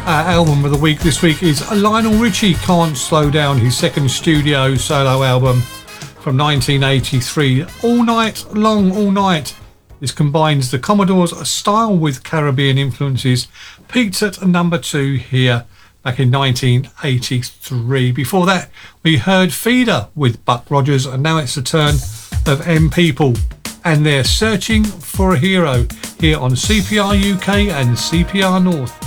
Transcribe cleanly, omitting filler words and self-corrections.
Album of the week this week is Lionel Richie, Can't Slow Down, his second studio solo album from 1983. All Night Long, All Night. This combines the Commodores' style with Caribbean influences. Peaked at number 2 here back in 1983. Before that, we heard Feeder with Buck Rogers, and now it's the turn of M People, and they're Searching for a Hero here on CPR UK and CPR North.